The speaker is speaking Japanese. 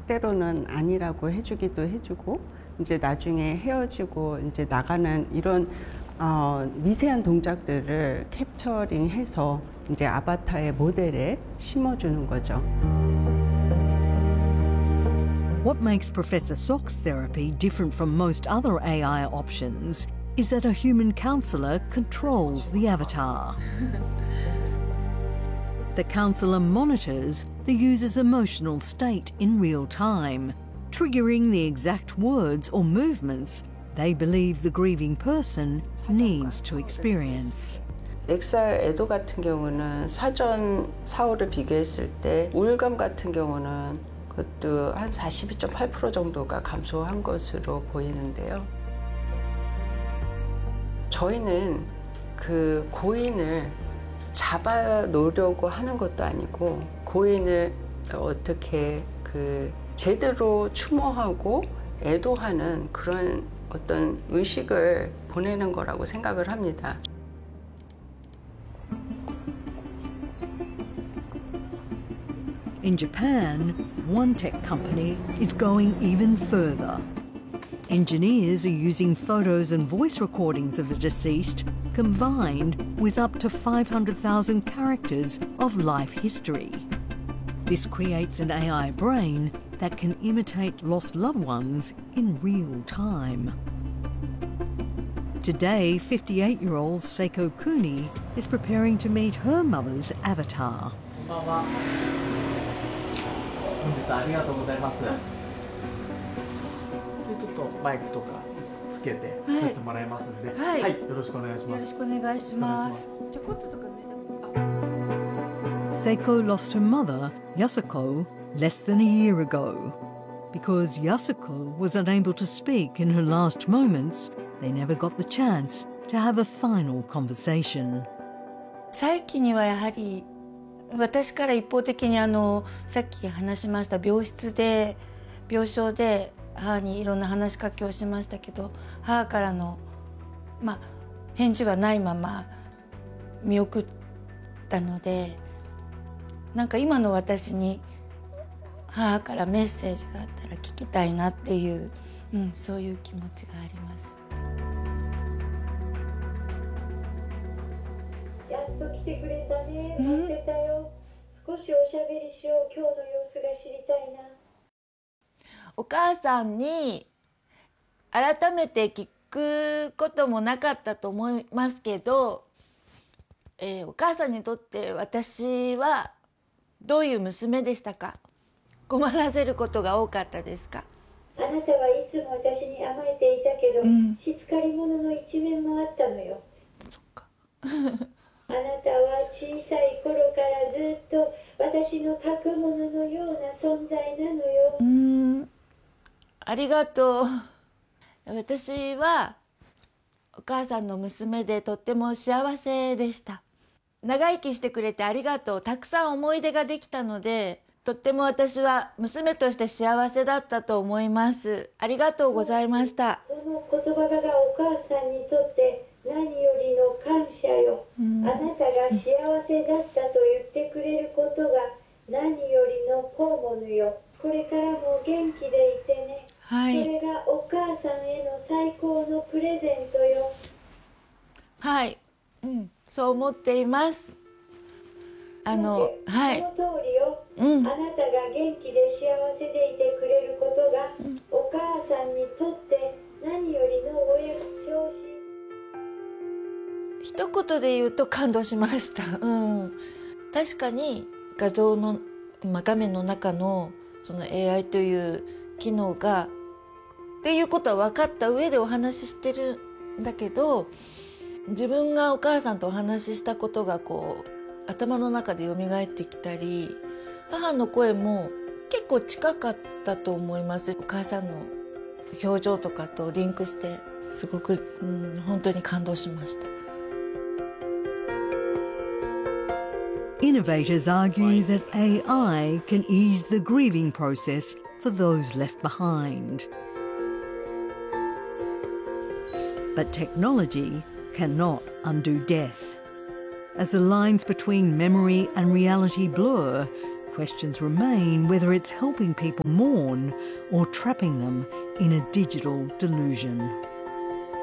때로는 아니라고 해주기도 해주고 이제 나중에 헤어지고 이제 나가는 이런 미세한 동작들을 캡처링해서 이제 아바타의 모델에 심어주는 거죠. What makes Professor Sok's therapy different from most other AI options is that a human counsellor controls the avatar. The counsellor monitors the user's emotional state in real time, triggering the exact words or movements they believe the grieving person needs to experience. XR 에도 같은 경우는 사전 사후를 비교했을 때 우울감 같은 경우는 그것도 한 42.8% 정도가 감소한 것으로 보이는데요. 저희는 그 고인을 잡아놓으려고 하는 것도 아니고 고인을 어떻게 그 제대로 추모하고 애도하는 그런 어떤 의식을 보내는 거라고 생각을 합니다. In Japan, one tech company is going even further. Engineers are using photos and voice recordings of the deceased combined with up to 500,000 characters of life history. This creates an AI brain that can imitate lost loved ones in real time. Today, 58-year-old Seiko Kuni is preparing to meet her mother's avatar. 本日ありがとうございます。でちょっとマイクとかつけてさせてもらいますので、はい、よろしくお願いします。よろしくお願いします。ちょこっととかね。 Seiko lost her mother, Yasuko, less than a year ago. Because Yasuko was unable to speak in her last moments, they never got the chance to have a final conversation. 最近にはやはり私から一方的にさっき話しました病床で母にいろんな話しかけをしましたけど、母からの返事はないまま見送ったので、なんか今の私に母からメッセージがあったら聞きたいなっていう、そういう気持ちがあります。 やっと来てくれたね。待ってたよ。少しおしゃべりしよう。今日の様子が知りたいな。 お母さんに改めて聞くこともなかったと思いますけど、お母さんにとって私はどういう娘でしたか？困らせることが多かったですか？ あなたはいつも私に甘えていたけど、しつかり者の一面もあったのよ。 そっか。 あなたは小さい頃からずっと私の格物のような存在なのよ。 ありがとう。私はお母さんの娘でとっても幸せでした。長生きしてくれてありがとう。たくさん思い出ができたので、とっても私は娘として幸せだったと思います。ありがとうございました。 その言葉がお母さんにとって何よりの感謝よ。あなたが幸せだったと言ってくれることが何よりの幸物よ。これからも元気でいてね。はい、それがお母さんへの最高のプレゼントよ。はい、そう思っています。はい。その通りよ。あなたが元気で幸せでいてくれることが、お母さんにとって何よりのお役昇進。 一言で言うと感動しました。確かに画像の、画面の中のその AI という機能がっていうことは分かった上でお話ししてるんだけど、自分がお母さんとお話ししたことがこう頭の中で蘇ってきたり、母の声も結構近かったと思います。お母さんの表情とかとリンクしてすごく、本当に感動しました。 Innovators argue that AI can ease the grieving process for those left behind. But technology cannot undo death. As the lines between memory and reality blur, questions remain whether it's helping people mourn or trapping them in a digital delusion.